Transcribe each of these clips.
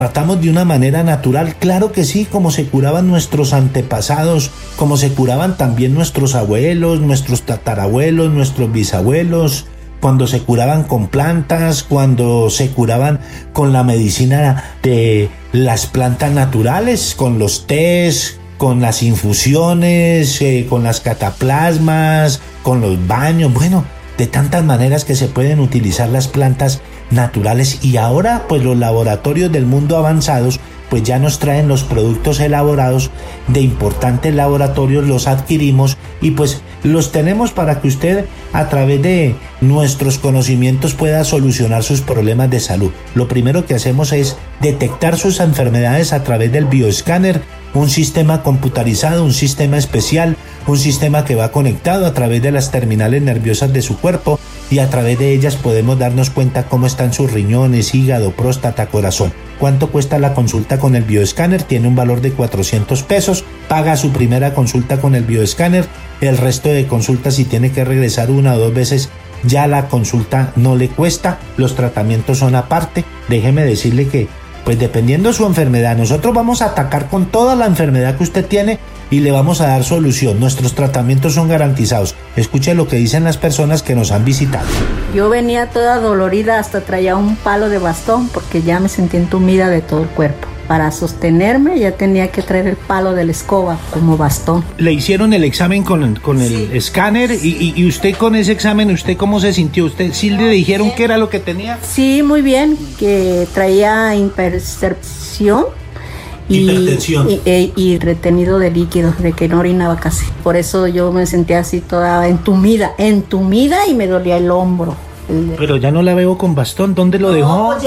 tratamos de una manera natural, claro que sí, como se curaban nuestros antepasados, como se curaban también nuestros abuelos, nuestros tatarabuelos, nuestros bisabuelos, cuando se curaban con plantas, cuando se curaban con la medicina de las plantas naturales, con los tés, con las infusiones, con las cataplasmas, con los baños, bueno, de tantas maneras que se pueden utilizar las plantas naturales. Y ahora pues los laboratorios del mundo avanzados pues ya nos traen los productos elaborados de importantes laboratorios, los adquirimos y pues los tenemos para que usted a través de nuestros conocimientos pueda solucionar sus problemas de salud. Lo primero que hacemos es detectar sus enfermedades a través del bioescáner, un sistema computarizado, un sistema especial, un sistema que va conectado a través de las terminales nerviosas de su cuerpo y a través de ellas podemos darnos cuenta cómo están sus riñones, hígado, próstata, corazón. ¿Cuánto cuesta la consulta con el bioescáner? Tiene un valor de 400 pesos. Paga su primera consulta con el bioescáner. El resto de consultas, si tiene que regresar 1 o 2 veces, ya la consulta no le cuesta. Los tratamientos son aparte. Déjeme decirle que, pues dependiendo de su enfermedad, nosotros vamos a atacar con toda la enfermedad que usted tiene y le vamos a dar solución. Nuestros tratamientos son garantizados. Escuche lo que dicen las personas que nos han visitado. Yo venía toda dolorida, hasta traía un palo de bastón porque ya me sentía entumida de todo el cuerpo. Para sostenerme ya tenía que traer el palo de la escoba como bastón. Le hicieron el examen con el escáner y usted con ese examen, ¿usted cómo se sintió? ¿Usted sí le dijeron qué era lo que tenía? Sí, muy bien, que traía hipertensión. Y retenido de líquidos, de que no orinaba casi. Por eso yo me sentía así toda entumida y me dolía el hombro. Pero ya no la veo con bastón, ¿dónde lo dejó? Pues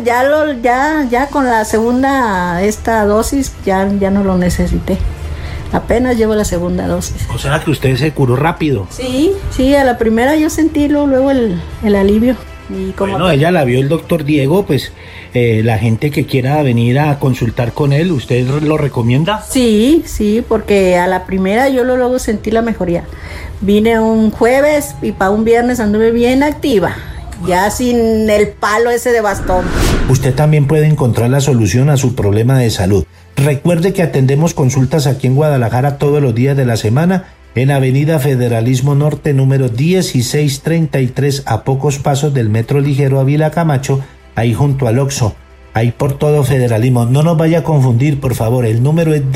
ya con la segunda dosis ya no lo necesité. Apenas llevo la segunda dosis. O sea que usted se curó rápido. Sí, a la primera yo sentí luego el alivio. Y bueno, ella la vio el doctor Diego, pues la gente que quiera venir a consultar con él, ¿usted lo recomienda? Sí, porque a la primera yo luego sentí la mejoría. Vine un jueves y para un viernes anduve bien activa, ya sin el palo ese de bastón. Usted también puede encontrar la solución a su problema de salud. Recuerde que atendemos consultas aquí en Guadalajara todos los días de la semana, en Avenida Federalismo Norte, número 1633, a pocos pasos del Metro Ligero Ávila Camacho, ahí junto al Oxxo, ahí por todo Federalismo. No nos vaya a confundir, por favor, el número es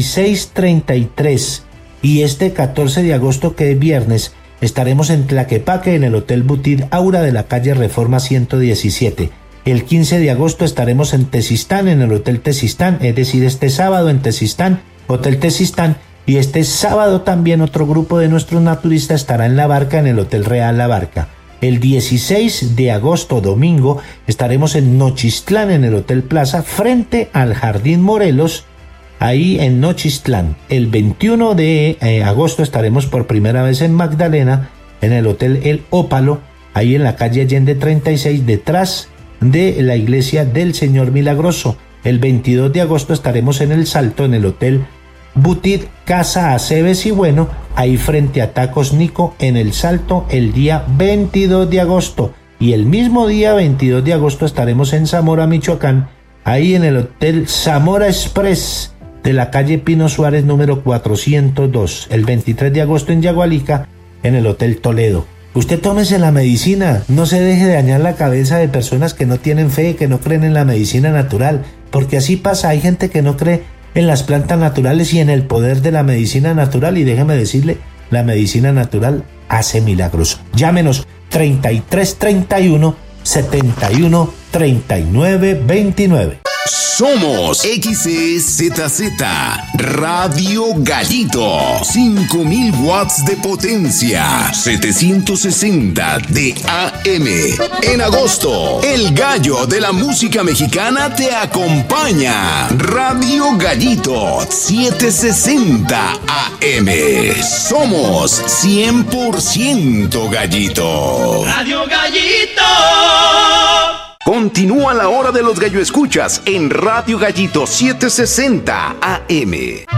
1633. Y este 14 de agosto, que es viernes, estaremos en Tlaquepaque, en el Hotel Butit Aura de la calle Reforma 117. El 15 de agosto estaremos en Tezistán, en el Hotel Tezistán, es decir, este sábado en Tezistán, Hotel Tezistán. Y este sábado también otro grupo de nuestros naturistas estará en La Barca, en el Hotel Real La Barca. El 16 de agosto, domingo, estaremos en Nochistlán, en el Hotel Plaza, frente al Jardín Morelos, ahí en Nochistlán. El 21 de agosto estaremos por primera vez en Magdalena, en el Hotel El Ópalo, ahí en la calle Allende 36, detrás de la iglesia del Señor Milagroso. El 22 de agosto estaremos en El Salto, en el Hotel Butit Casa Aceves y Bueno, ahí frente a Tacos Nico, en El Salto, el día 22 de agosto. Y el mismo día 22 de agosto estaremos en Zamora, Michoacán, ahí en el Hotel Zamora Express de la calle Pino Suárez número 402. El 23 de agosto en Yagualica, en el Hotel Toledo. Usted tómese la medicina, no se deje de dañar la cabeza de personas que no tienen fe, que no creen en la medicina natural, porque así pasa, hay gente que no cree en las plantas naturales y en el poder de la medicina natural, y déjeme decirle, la medicina natural hace milagros. Llámenos 3331 71 39 29. Somos XEZZ Radio Gallito, 5000 watts de potencia, 760 de AM. En agosto, el gallo de la música mexicana te acompaña. Radio Gallito, 760 AM. Somos 100% gallito. Radio Gallito. Continúa la hora de los gallo escuchas en Radio Gallito 760 AM.